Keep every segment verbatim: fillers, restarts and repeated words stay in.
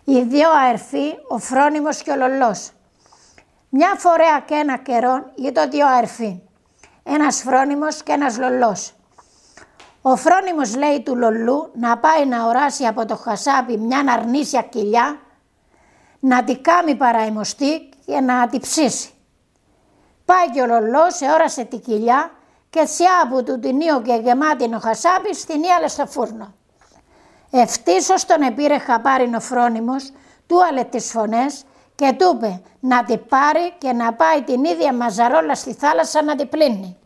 Οι δύο αερφοί, ο Φρόνιμος και ο Λολός. Μια φορέα και ένα καιρό ήταν δύο αερφοί, ένας Φρόνιμος και ένας Λολός. Ο Φρόνιμος λέει του Λολού να πάει να οράσει από το χασάπι μια αρνήσια κοιλιά, να τη κάμει παραημοστή και να τη ψήσει. Πάει και ο Λολός, όρασε τη κοιλιά και σιά που του την ίω και γεμάτη ο χασάπι την ίαλε στο φούρνο. Ευτύσσως τον επήρε χαπάριν ο Φρόνιμος, του άλε τις φωνές και του είπε να τη πάρει και να πάει την ίδια μαζαρόλα στη θάλασσα να τη πλύνει.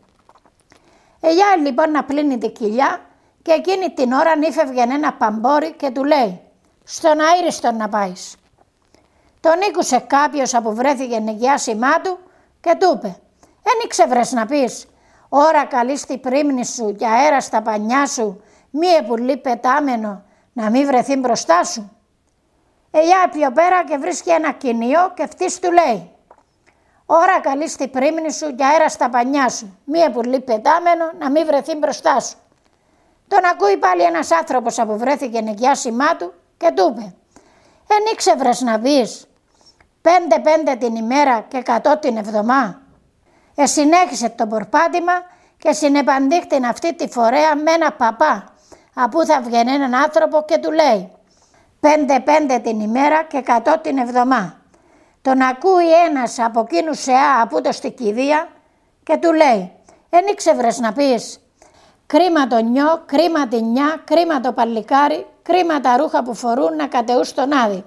Ελιά λοιπόν να πλύνει τη κοιλιά και εκείνη την ώρα νύφευγε ένα παμπόρι και του λέει «Στον αήριστον να πάεις». Τον ήκουσε κάποιος που βρέθηκε νοικιάσιμά του και του είπε «Εν ήξευρες να πεις, ώρα καλή στη πρίμνη σου και αέρα στα πανιά σου, μη επουλή πετάμενο να μην βρεθεί μπροστά σου». Ελιά πιο πέρα και βρίσκει ένα κοινιό και αυτής του λέει «Ώρα καλή στη πρίμνη σου και αέρα στα πανιά σου, μη επουλή πετάμενο να μην βρεθεί μπροστά σου». Τον ακούει πάλι ένας άνθρωπος που βρέθηκε νοικιάσιμά του και του είπε «Εν ήξευρες να πεις, πέντε πέντε την ημέρα και εκατό την εβδομά». Εσυνέχισε το πορπάτημα και συνεπαντήχτην αυτή τη φορέα με ένα παπά, απού θα βγαίνει έναν άνθρωπο και του λέει «Πέντε πέντε την ημέρα και εκατό την εβδομά». Τον ακούει ένας από εκείνους σεά από το στη κηδεία και του λέει «Εν ήξευρες να πεις, κρίμα το νιό, κρίμα τη νιά, κρίμα το παλικάρι, κρίμα τα ρούχα που φορούν να κατεούν στον άδη».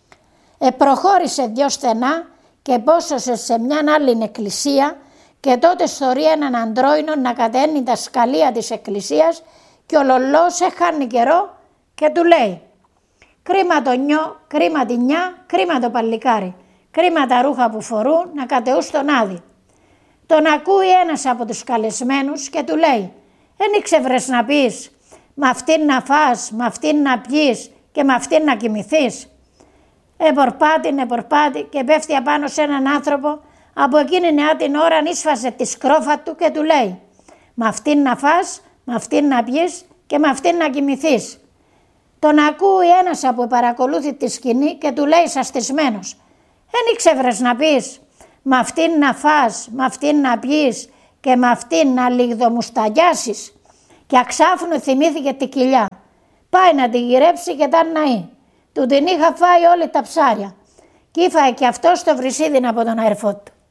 Επροχώρησε δυο στενά και πόσωσε σε μιαν άλλην εκκλησία και τότε στορεί έναν αντρόινο να καταίνει τα σκαλία της εκκλησίας και ο Λολός έχανε καιρό και του λέει «Κρίμα το νιό, κρίμα τη νιά, κρίμα το παλικάρι, κρίμα τα ρούχα που φορούν να κατεούν στον άδη». Τον ακούει ένας από τους καλεσμένους και του λέει «Εν ήξευρες να πεις, μ' αυτήν να φας, μ' αυτήν να πιείς και μ' αυτήν να κοιμηθείς». Επορπάτη, επορπάτη και πέφτει απάνω σε έναν άνθρωπο από εκείνη νεά την ώρα ίσφασε τη σκρόφα του και του λέει «Μ' αυτήν να φας, μ' αυτήν να πιείς και μ' αυτήν να κοιμηθείς». Τον ακούει ένας που παρακολούθει τη σκηνή και του λέει σαστισμένος «Εν ήξευρες να πεις, μ' αυτήν να φας, μ' αυτήν να πιείς και μ' αυτήν να λιγδομουσταγιάσεις». Και αξάφνου θυμήθηκε τη κοιλιά. Πάει να τη γυρέψει και ήταν ναή. Του την είχα φάει όλη τα ψάρια. Κι ήφαε και αυτός το βρυσίδιν από τον αερφό του.